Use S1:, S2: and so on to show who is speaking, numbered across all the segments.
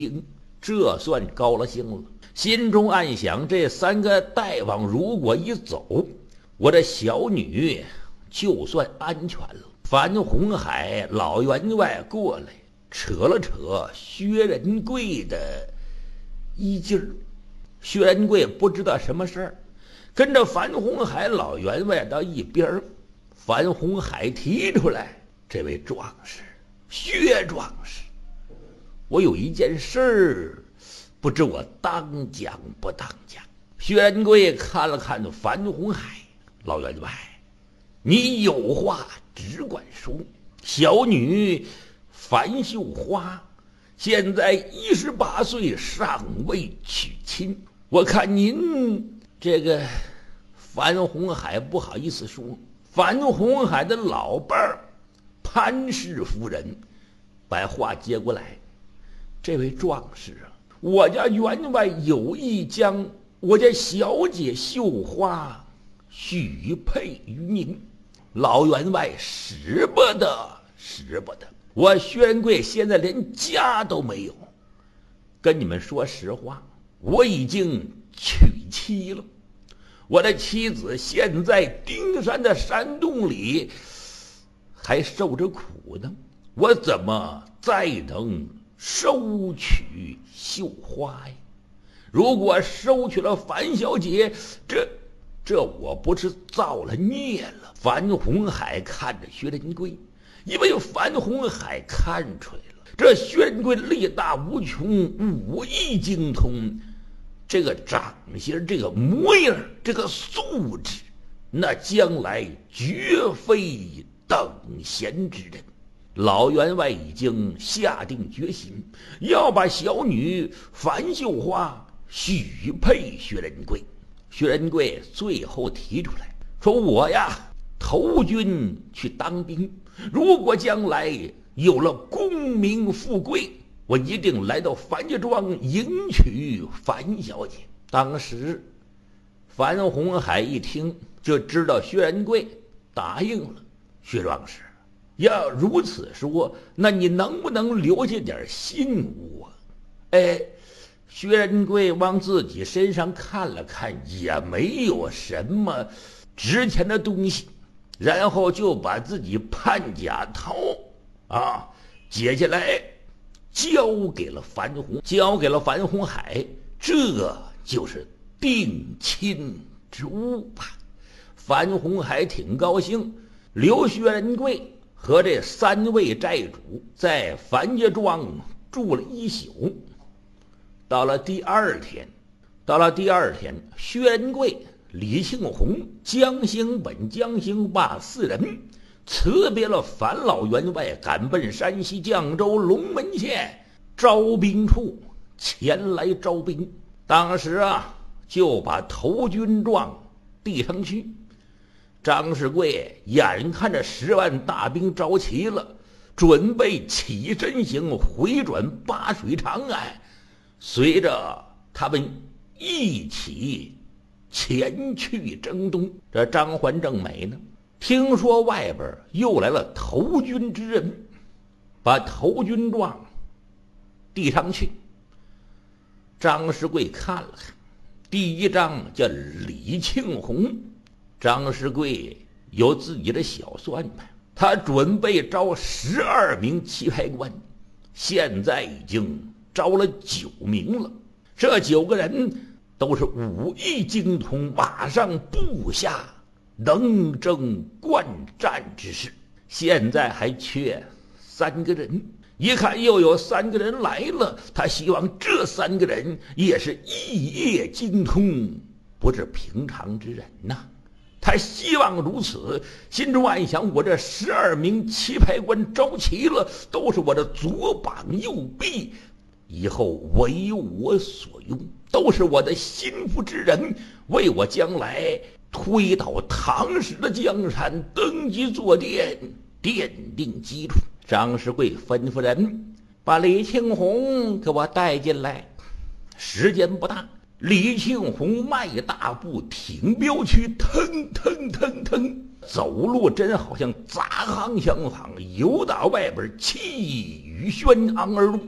S1: 这算高了兴了，心中暗想，这3个大王如果一走，我这小女就算安全了。樊洪海老员外过来扯了扯薛仁贵的衣襟儿，薛仁贵不知道什么事儿，跟着樊洪海老员外到一边。樊洪海提出来：“这位壮士，薛壮士，我有一件事儿，不知我当讲不当讲。”薛仁贵看了看樊洪海老员外：“你有话只管说。小女樊秀花现在18岁，尚未娶亲。我看您这个……”樊洪海不好意思说。樊洪海的老伴儿潘氏夫人把话接过来：“这位壮士啊，我家员外有意将我家小姐绣花许配于您。”老员外使不得，使不得！我薛仁贵现在连家都没有。跟你们说实话，我已经娶妻了。我的妻子现在丁山的山洞里还受着苦呢，我怎么再能收取绣花呀？如果收取了樊小姐，这我不是造了孽了？樊洪海看着薛仁贵，因为樊洪海看出来了，这薛仁贵力大无穷，武艺精通，这个长相，这个模样，这个素质，那将来绝非等闲之人。老员外已经下定决心，要把小女樊秀花许配薛仁贵。薛仁贵最后提出来说：“我呀，投军去当兵，如果将来有了功名富贵，我一定来到樊家庄迎娶樊小姐。”当时樊洪海一听就知道薛仁贵答应了。薛壮士，要如此说，那你能不能留下点信物啊？薛仁贵往自己身上看了看，也没有什么值钱的东西，然后就把自己判甲套解下来交给了樊洪海，这就是定亲之物吧。樊洪海挺高兴，留薛仁贵和这3位债主在樊家庄住了1宿。到了第二天，薛仁贵、李庆红、江兴本、江兴霸4人辞别了樊老员外，赶奔山西绛州龙门县招兵处前来招兵。当时就把投军状递上去。张世贵眼看着10万大兵招齐了，准备起身行，回转巴水长安，随着他们一起前去征东。这张环正美呢，听说外边又来了投军之人，把投军状递上去。张世贵看了看，第1章叫李庆红。张世贵有自己的小算盘，他准备招12名棋牌官，现在已经招了9名了。这9个人都是武艺精通，马上部下能征惯战之士。现在还缺3个人，一看又有3个人来了，他希望这3个人也是艺业精通，不是平常之人呐。他希望如此，心中暗想：我这12名棋牌官招齐了，都是我的左膀右臂，以后为我所用，都是我的心腹之人，为我将来推倒唐氏的江山，登基坐殿，奠定基础。张世贵吩咐人把李庆红给我带进来。时间不大，李庆红迈大步挺镖去，腾腾腾腾走路，真好像砸夯相仿，由打外边气宇轩昂而入。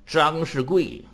S1: 张世贵